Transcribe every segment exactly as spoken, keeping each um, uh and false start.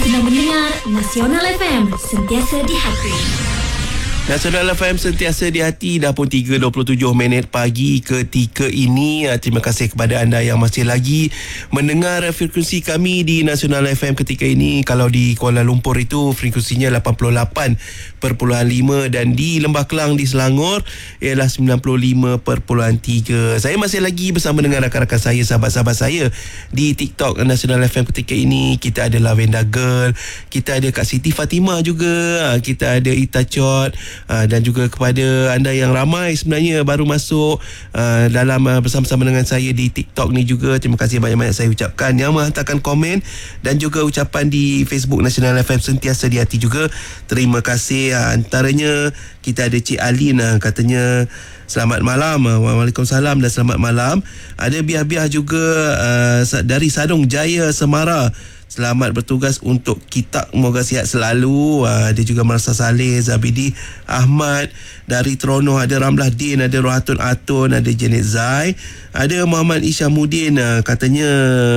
Senang mendengar Nasional F M, sentiasa di hati. Nasional F M sentiasa di hati. Dah pun tiga dua puluh tujuh minit pagi ketika ini. Terima kasih kepada anda yang masih lagi mendengar frekuensi kami di Nasional F M ketika ini. Kalau di Kuala Lumpur itu frekuensinya lapan puluh lapan perpuluhan lima dan di Lembah Kelang di Selangor ialah sembilan puluh lima perpuluhan tiga. Saya masih lagi bersama dengan rakan-rakan saya, sahabat-sahabat saya di TikTok Nasional F M ketika ini. Kita ada Lavenda Girl, kita ada Kak Siti Fatimah juga, kita ada Ita Chot. Uh, dan juga kepada anda yang ramai sebenarnya baru masuk uh, dalam uh, bersama-sama dengan saya di TikTok ni juga, terima kasih banyak-banyak saya ucapkan yang menghantarkan komen dan juga ucapan di Facebook Nasional F M sentiasa di hati juga. Terima kasih. Uh, antaranya kita ada Cik Alin, uh, katanya selamat malam. uh, Waalaikumsalam dan selamat malam. Ada Biah-Biah juga uh, dari Sadung Jaya Semara. Selamat bertugas untuk kita, moga sihat selalu. Uh, dia juga Marsa Saleh, Zabidi Ahmad dari Teronoh, ada Ramlah Din, ada Rohatun Atun, ada Janet Zai, ada Muhammad Isyamuddin. Uh, katanya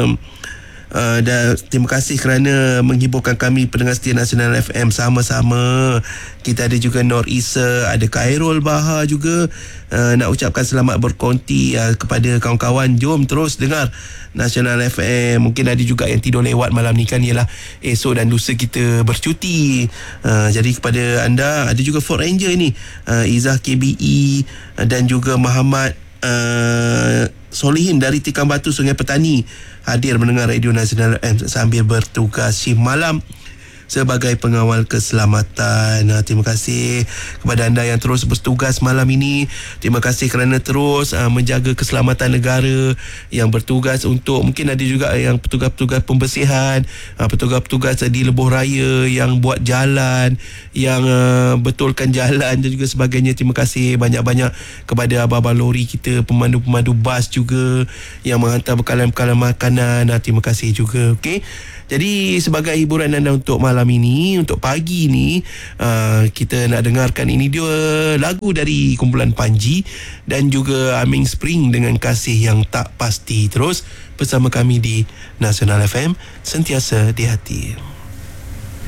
Uh, dan terima kasih kerana menghiburkan kami pendengar setia Nasional F M sama-sama. Kita ada juga Nur Isa, ada Khairul Bahar juga. Uh, nak ucapkan selamat berkonti uh, kepada kawan-kawan. Jom terus dengar Nasional F M. Mungkin ada juga yang tidur lewat malam ni kan, ialah esok dan lusa kita bercuti. Uh, jadi kepada anda, ada juga Ford Ranger ni, uh, Izzah K B E uh, dan juga Muhammad uh, Solihin dari Tikam Batu, Sungai Petani, hadir mendengar Radio Nasional F M sambil bertugas shift malam sebagai pengawal keselamatan. Nah, terima kasih kepada anda yang terus bertugas malam ini. Terima kasih kerana terus uh, menjaga keselamatan negara, yang bertugas untuk, mungkin ada juga yang petugas-petugas pembersihan, uh, petugas-petugas di lebuh raya yang buat jalan, yang uh, betulkan jalan dan juga sebagainya. Terima kasih banyak-banyak kepada abang-abang lori kita, pemandu-pemandu bas juga yang menghantar bekalan-bekalan makanan. Nah, terima kasih juga. Okey. Jadi sebagai hiburan anda untuk malam ini, untuk pagi ni, uh, kita nak dengarkan ini dua lagu dari kumpulan Panji dan juga Aming Spring dengan Kasih Yang Tak Pasti. Terus bersama kami di Nasional F M, sentiasa di hati.